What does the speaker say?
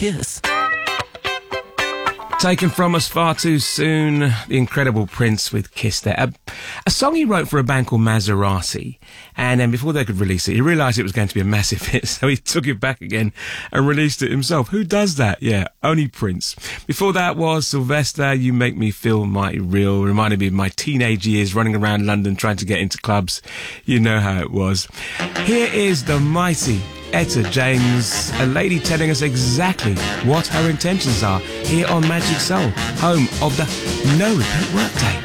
kiss. Taken from us far too soon, the incredible Prince with Kiss there. A song he wrote for a band called Maserati, and then before they could release it, he realised it was going to be a massive hit, so he took it back again and released it himself. Who does that? Yeah, only Prince. Before that was Sylvester, You Make Me Feel Mighty Real. Reminded me of my teenage years running around London trying to get into clubs. You know how it was. Here is the mighty Etta James, a lady telling us exactly what her intentions are here on Magic Soul, home of the No Repeat Workday.